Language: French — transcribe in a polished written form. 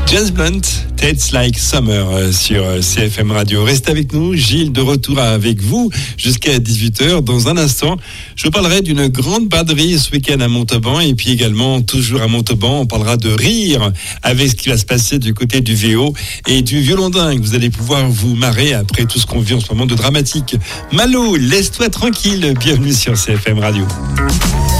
James Blunt, Tastes Like Summer sur CFM Radio. Restez avec nous, Gilles de retour avec vous jusqu'à 18h. Dans un instant, je vous parlerai d'une grande braderie ce week-end à Montauban et puis également toujours à Montauban, on parlera de rire avec ce qui va se passer du côté du VO et du violon dingue. Vous allez pouvoir vous marrer après tout ce qu'on vit en ce moment de dramatique. Malo, laisse-toi tranquille, bienvenue sur CFM Radio.